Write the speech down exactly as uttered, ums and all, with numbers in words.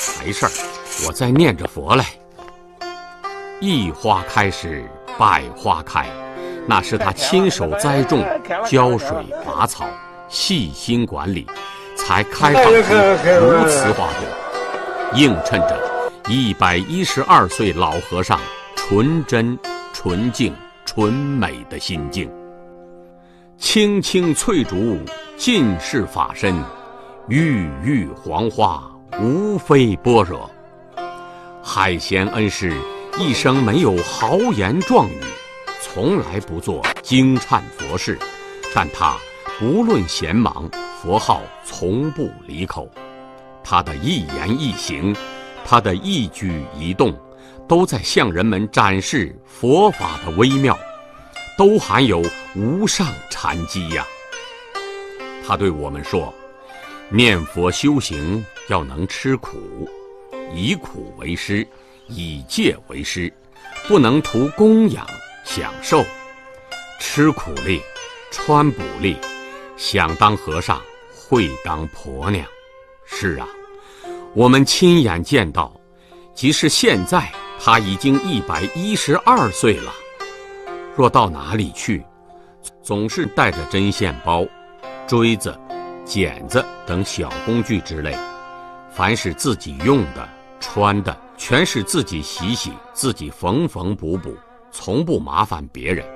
财事儿，我在念着佛嘞。一花开时，百花开，那是他亲手栽种、浇水、拔草、细心管理，才开放出如此花朵，映衬着一百一十二岁老和尚纯真、纯净、纯美的心境。青青翠竹，尽是法身；郁郁黄花，无非般若。海贤恩师一生没有豪言壮语，从来不做惊颤佛事，但他不论闲忙，佛号从不离口。他的一言一行，他的一举一动，都在向人们展示佛法的微妙，都含有无上禅机呀。他对我们说，念佛修行要能吃苦，以苦为师，以戒为师，不能图供养享受。吃苦力，穿补力，想当和尚会当婆娘。是啊，我们亲眼见到，即使现在他已经一百一十二岁了，若到哪里去，总是带着针线包、锥子、剪子等小工具之类，凡是自己用的、穿的，全是自己洗洗，自己缝缝补补，从不麻烦别人。